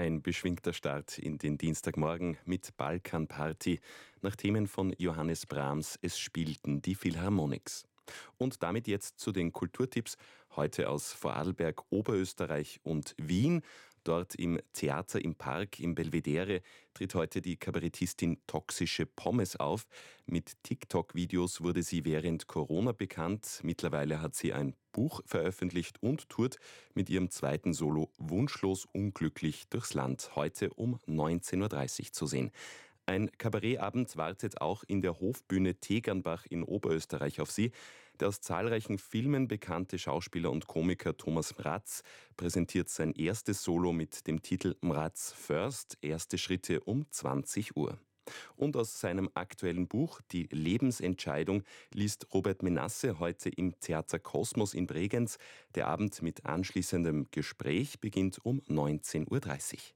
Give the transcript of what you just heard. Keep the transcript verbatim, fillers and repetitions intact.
Ein beschwingter Start in den Dienstagmorgen mit Balkanparty nach Themen von Johannes Brahms Es spielten die Philharmonics. Und damit jetzt zu den Kulturtipps, heute aus Vorarlberg, Oberösterreich und Wien. Dort im Theater im Park im Belvedere tritt heute die Kabarettistin Toxische Pommes auf. Mit TikTok-Videos wurde sie während Corona bekannt. Mittlerweile hat sie ein Buch veröffentlicht und tourt mit ihrem zweiten Solo Wunschlos unglücklich durchs Land. Heute um neunzehn Uhr dreißig zu sehen. Ein Kabarettabend wartet auch in der Hofbühne Tegernbach in Oberösterreich auf Sie. Der aus zahlreichen Filmen bekannte Schauspieler und Komiker Thomas Mraz präsentiert sein erstes Solo mit dem Titel Mraz First, erste Schritte um zwanzig Uhr. Und aus seinem aktuellen Buch Die Lebensentscheidung liest Robert Menasse heute im Theater Kosmos in Bregenz. Der Abend mit anschließendem Gespräch beginnt um neunzehn Uhr dreißig.